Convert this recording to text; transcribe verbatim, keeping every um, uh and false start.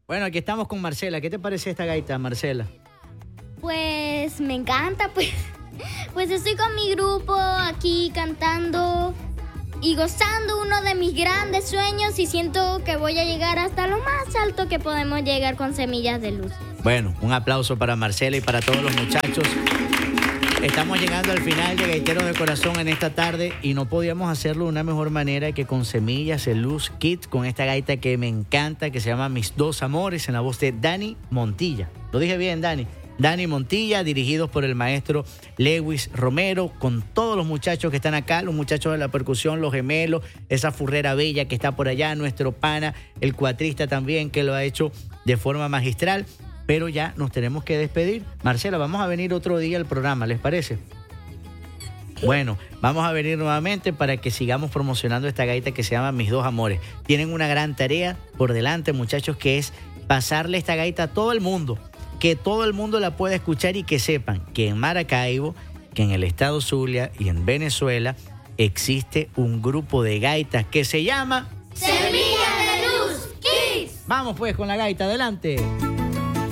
Bueno, aquí estamos con Marcela. ¿Qué te parece esta gaita, Marcela? Pues me encanta, pues, pues estoy con mi grupo aquí cantando y gozando uno de mis grandes sueños y siento que voy a llegar hasta lo más alto que podemos llegar con Semillas de Luz. Bueno, un aplauso para Marcela y para todos los muchachos. Estamos llegando al final de Gaiteros de Corazón en esta tarde y no podíamos hacerlo de una mejor manera que con Semillas de Luz Kids, con esta gaita que me encanta, que se llama Mis Dos Amores, en la voz de Dani Montilla. Lo dije bien, Dani. Dani Montilla, dirigidos por el maestro Lewis Romero, con todos los muchachos que están acá, los muchachos de la percusión, los gemelos, esa furrera bella que está por allá, nuestro pana, el cuatrista también, que lo ha hecho de forma magistral. Pero ya nos tenemos que despedir. Marcela, vamos a venir otro día al programa, ¿les parece? Bueno, vamos a venir nuevamente para que sigamos promocionando esta gaita que se llama Mis Dos Amores. Tienen una gran tarea por delante, muchachos, que es pasarle esta gaita a todo el mundo. Que todo el mundo la pueda escuchar y que sepan que en Maracaibo, que en el estado Zulia y en Venezuela existe un grupo de gaitas que se llama Semillas de Luz Kids. Vamos pues con la gaita, adelante.